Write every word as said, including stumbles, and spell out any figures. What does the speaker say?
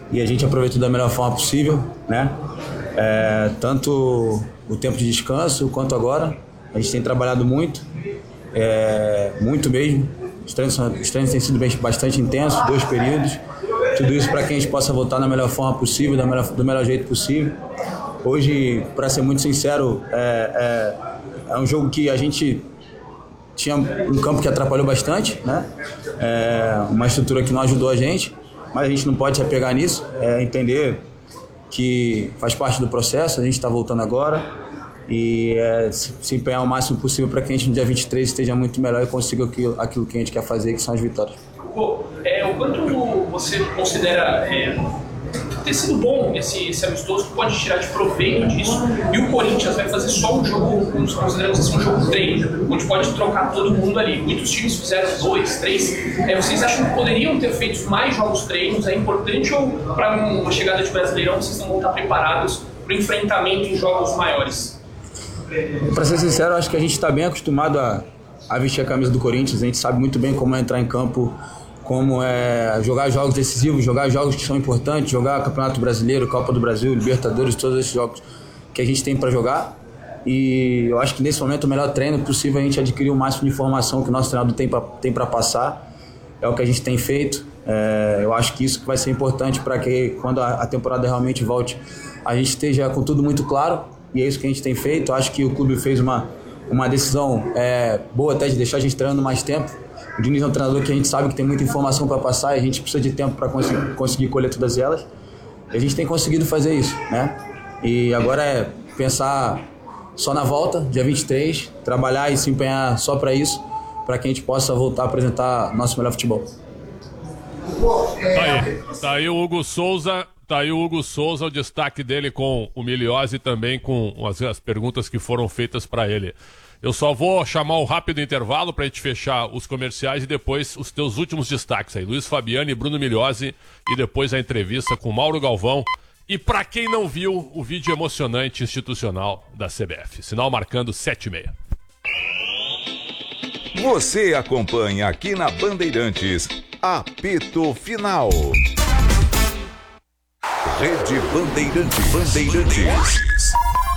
e a gente aproveitou da melhor forma possível, né? É, tanto o tempo de descanso quanto agora. A gente tem trabalhado muito, é, muito mesmo. Os treinos, os treinos têm sido bem, bastante intensos, dois períodos. Tudo isso para que a gente possa voltar da melhor forma possível, da melhor, do melhor jeito possível. Hoje, para ser muito sincero, é, é, é um jogo que a gente tinha um campo que atrapalhou bastante, né? É, uma estrutura que não ajudou a gente, mas a gente não pode se apegar nisso, é entender que faz parte do processo, a gente está voltando agora e é, se, se empenhar o máximo possível para que a gente no dia vinte e três esteja muito melhor e consiga aquilo, aquilo que a gente quer fazer, que são as vitórias. Pô, é, o quanto você considera é, ter sido bom esse, esse amistoso, que pode tirar de proveito disso, e o Corinthians vai fazer só um jogo, consideramos assim, um jogo treino, onde pode trocar todo mundo ali. Muitos times fizeram dois, três. É, vocês acham que poderiam ter feito mais jogos treinos? É importante, ou para uma chegada de Brasileirão vocês não vão estar preparados para o enfrentamento em jogos maiores? Para ser sincero, acho que a gente está bem acostumado a, a vestir a camisa do Corinthians. A gente sabe muito bem como é entrar em campo, como é jogar jogos decisivos, jogar jogos que são importantes, jogar Campeonato Brasileiro, Copa do Brasil, Libertadores, todos esses jogos que a gente tem para jogar. E eu acho que nesse momento o melhor treino possível é a gente adquirir o máximo de informação que o nosso treinador tem para passar. É o que a gente tem feito. É, eu acho que isso que vai ser importante para que quando a, a temporada realmente volte, a gente esteja com tudo muito claro. E é isso que a gente tem feito. Eu acho que o clube fez uma, uma decisão é, boa até de deixar a gente treinando mais tempo. O Diniz é um treinador que a gente sabe que tem muita informação para passar e a gente precisa de tempo para conseguir, conseguir colher todas elas. E a gente tem conseguido fazer isso, né? E agora é pensar só na volta, dia vinte e três, trabalhar e se empenhar só para isso, para que a gente possa voltar a apresentar nosso melhor futebol. Tá aí, tá aí o Hugo Souza, tá aí o Hugo Souza, o destaque dele com o Miliose e também com as, as perguntas que foram feitas para ele. Eu só vou chamar um rápido intervalo para a gente fechar os comerciais e depois os teus últimos destaques aí. Luiz Fabiano e Bruno Miliose e depois a entrevista com Mauro Galvão. E para quem não viu, o vídeo emocionante institucional da C B F. Sinal marcando sete e meia. Você acompanha aqui na Bandeirantes, apito final. Rede Bandeirantes. Bandeirantes.